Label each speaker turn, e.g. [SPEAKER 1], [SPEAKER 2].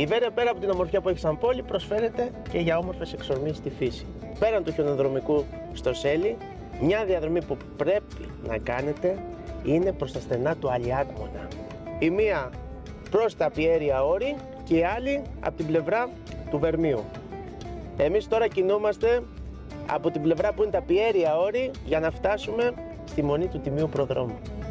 [SPEAKER 1] Η Βέρεια, πέρα από την ομορφιά που έχει σαν πόλη, προσφέρεται και για όμορφες εξορμήσεις στη φύση. Πέραν του χιονοδρομικού στο Σέλι, μια διαδρομή που πρέπει να κάνετε είναι προς τα στενά του Αλιάτμονα. Η μία προς τα Πιέρια Όρη και η άλλη από την πλευρά του Βερμίου. Εμείς τώρα κινούμαστε από την πλευρά που είναι τα Πιέρια Όρη για να φτάσουμε στη μονή του Τιμίου Προδρόμου.